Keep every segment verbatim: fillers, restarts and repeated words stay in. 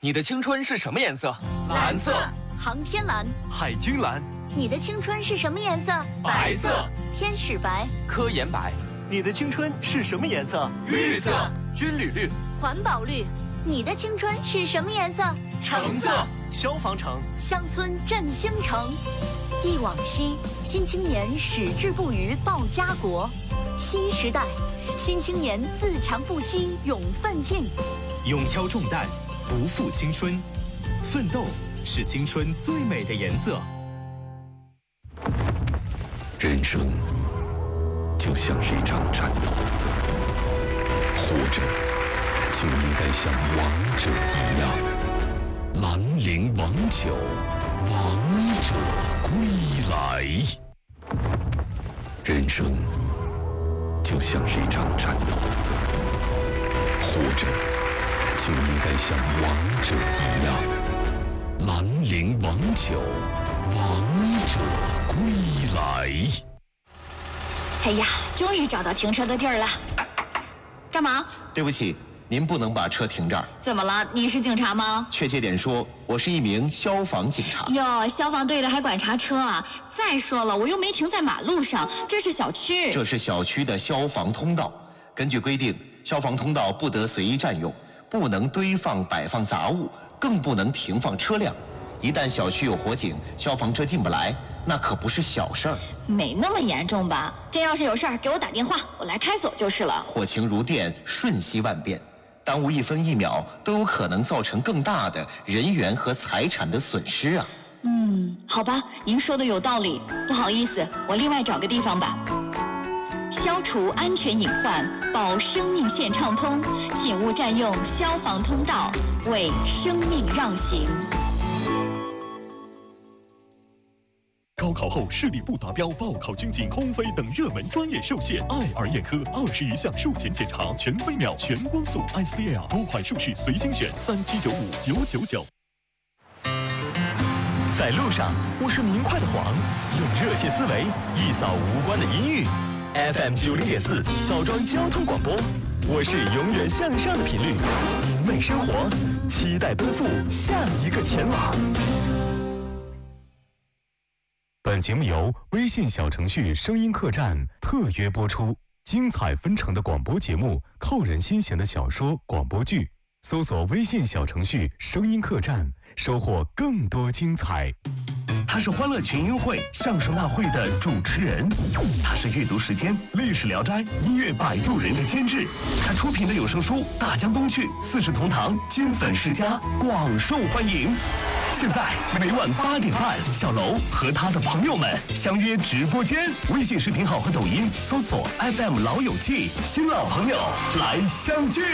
你的青春是什么颜色？ 蓝色。 航天蓝。 海军蓝。 你的青春是什么颜色？ 白色。 天使白。 科研白。 你的青春是什么颜色？ 绿色。 军旅绿。 环保绿。你的青春是什么颜色？ 橙色。 消防橙。 乡村振兴城。忆往昔，新青年矢志不渝报家国。新时代，新青年自强不息勇奋进。 勇挑重担，不负青春。奋斗是青春最美的颜色。 人生就像是一场战斗，活着就应该像王者一样，兰陵王酒，王者归来。人生就像是一场战斗，活着就应该像王者一样，兰陵王酒，王者归来。 哎呀，终于找到停车的地儿了。干嘛？ 对不起，您不能把车停这儿。 怎么了？你是警察吗？ 确切点说，我是一名消防警察。 哟，消防队的还管查车啊？再说了，我又没停在马路上，这是小区。 这是小区的消防通道。根据规定，消防通道不得随意占用，不能堆放摆放杂物，更不能停放车辆。一旦小区有火警，消防车进不来，那可不是小事儿。 没那么严重吧？真要是有事儿，给我打电话，我来开锁就是了。 火情如电，瞬息万变，耽误一分一秒都有可能造成更大的人员和财产的损失啊。 嗯，好吧，您说的有道理。不好意思，我另外找个地方吧。消除安全隐患，保生命线畅通，请勿占用消防通道，为生命让行。 高考后视力不达标，报考军警、空飞等热门专业受限。爱尔眼科二十余项术前检查，全飞秒、全光速 I C L 多款术式随心选，三七九五九九九。 在路上，我是明快的黄，用热切思维一扫无关的阴郁。F M 九零点四，枣庄交通广播，我是永远向上的频率，明媚生活，期待奔赴下一个前往。 本节目由微信小程序声音客栈特约播出，精彩纷呈的广播节目，扣人心弦的小说、广播剧，搜索微信小程序声音客栈，收获更多精彩。 他是欢乐群英会相声大会的主持人，他是阅读时间历史聊斋音乐摆渡人的监制，他出品的有声书《大江东去》四世同堂金粉世家广受欢迎。现在每晚八点半，小楼和他的朋友们相约直播间，微信视频号和抖音搜索 F M 老友记，新老朋友来相聚。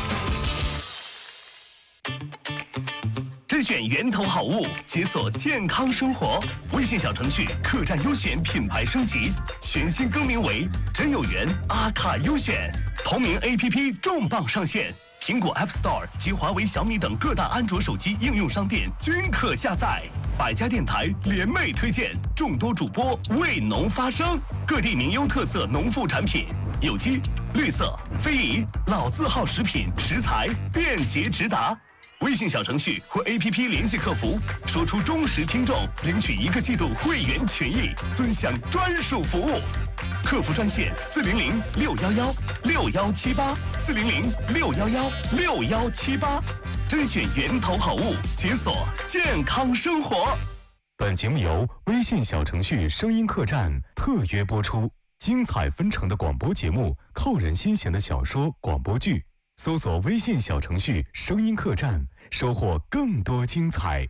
甄选源头好物，解锁健康生活。微信小程序客栈优选品牌升级，全新更名为真有缘阿卡优选。同名 A P P 重磅上线，苹果 App Store 及华为、小米等各大安卓手机应用商店均可下载。百家电台联袂推荐，众多主播为农发声，各地名优特色农副产品，有机、绿色、非遗、老字号食品食材便捷直达。微信小程序或 A P P 联系客服，说出忠实听众，领取一个季度会员权益，尊享专属服务。客服专线四零零六幺幺六幺七八四零零六幺幺六幺七八，甄选源头好物，解锁健康生活。 本节目由微信小程序声音客栈特约播出，精彩纷呈的广播节目，扣人心弦的小说、广播剧。搜索微信小程序声音客栈，收获更多精彩。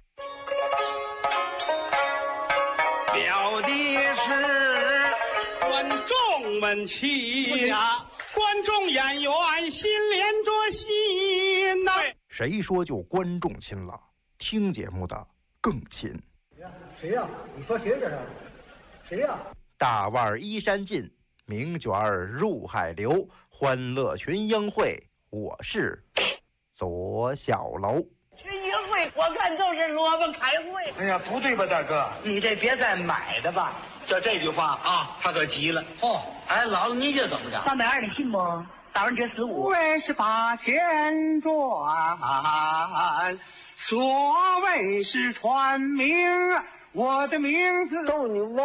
表的是观众们齐呀，观众演员心连着心呐。 谁说就观众亲了？听节目的更亲。 谁呀？你说谁这是？谁呀？ 大腕衣衫尽，名卷入海流，欢乐群英会。我是左小楼。 群英会我看就是萝卜开会。 哎呀，不对吧，大哥？ 你这别再买的吧。 就这句话啊，他可急了。哦，哎，姥姥你这怎么着？ 三百二，你信不？打完折十五。 五十八千转， 所谓是传名，我的名字逗你玩。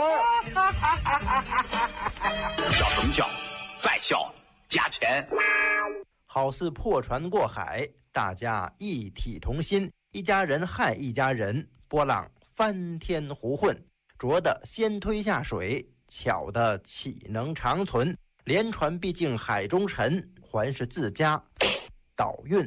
笑什么笑？再笑加钱。 好似破船过海，大家一体同心，一家人害一家人，波浪翻天胡混，浊的先推下水，巧的岂能长存？连船毕竟海中沉，还是自家倒运。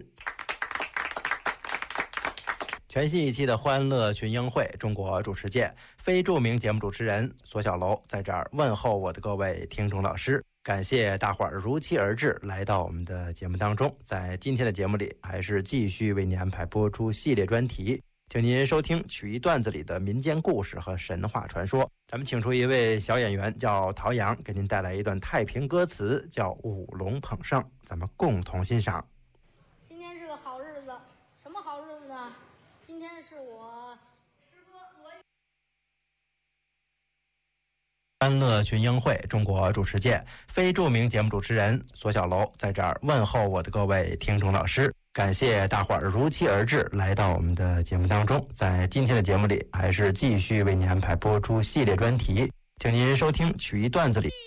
全新一期的欢乐群英会中国主持界非著名节目主持人索小楼在这儿问候我的各位听众老师，感谢大伙儿如期而至来到我们的节目当中。在今天的节目里，还是继续为您安排播出系列专题，请您收听曲艺段子里的民间故事和神话传说。咱们请出一位小演员叫陶阳，给您带来一段太平歌词，叫舞龙捧圣，咱们共同欣赏。 今天是个好日子，什么好日子呢？今天是我师哥罗玉。 欢乐群英会中国主持界非著名节目主持人索小楼在这儿问候我的各位听众老师，感谢大伙儿如期而至来到我们的节目当中。在今天的节目里，还是继续为您安排播出系列专题，请您收听曲艺段子里。